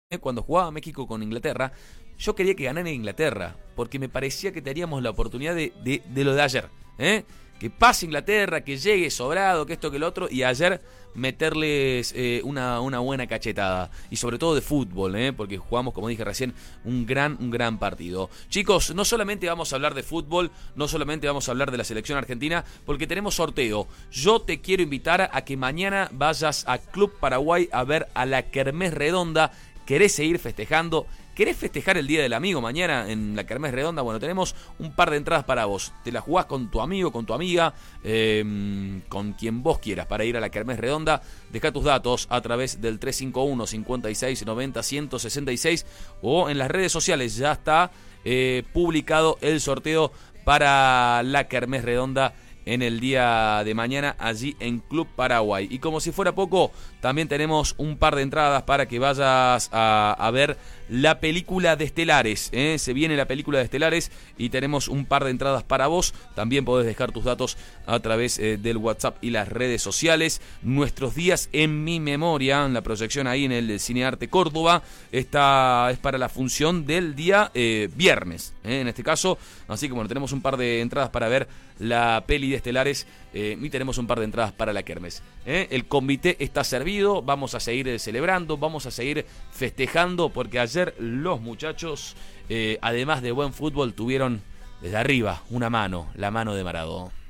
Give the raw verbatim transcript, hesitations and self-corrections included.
Cuando jugaba México con Inglaterra, yo quería que ganara Inglaterra, porque me parecía que teníamos la oportunidad de, de, de lo de ayer, ¿eh? Que pase Inglaterra, que llegue sobrado, que esto, que lo otro, y ayer meterles eh, una, una buena cachetada, y sobre todo de fútbol, ¿eh? Porque jugamos, como dije recién, un gran, un gran partido. Chicos, no solamente vamos a hablar de fútbol, no solamente vamos a hablar de la selección argentina, porque tenemos sorteo. Yo te quiero invitar a que mañana vayas a Club Paraguay a ver a la Kermés Redonda. ¿Querés seguir festejando? ¿Querés festejar el Día del Amigo mañana en la Kermés Redonda? Bueno, tenemos un par de entradas para vos. Te la jugás con tu amigo, con tu amiga, eh, con quien vos quieras para ir a la Kermés Redonda. Dejá tus datos a través del tres cinco uno, cincuenta y seis, noventa, ciento sesenta y seis o en las redes sociales. Ya está eh, publicado el sorteo para la Kermés Redonda en el día de mañana allí en Club Paraguay. Y como si fuera poco, también tenemos un par de entradas para que vayas a, a ver la película de Estelares, ¿eh? Se viene la película de Estelares y tenemos un par de entradas para vos. También podés dejar tus datos a través eh, del WhatsApp y las redes sociales. Nuestros días en mi memoria, en la proyección ahí en el Cinearte Córdoba, esta es para la función del día eh, viernes, ¿eh? En este caso. Así que bueno, tenemos un par de entradas para ver la peli de Estelares eh, y tenemos un par de entradas para la Kermés, ¿eh? El comité está servido, vamos a seguir eh, celebrando, vamos a seguir festejando, porque ayer los muchachos, eh, además de buen fútbol, tuvieron desde arriba una mano, la mano de Maradona.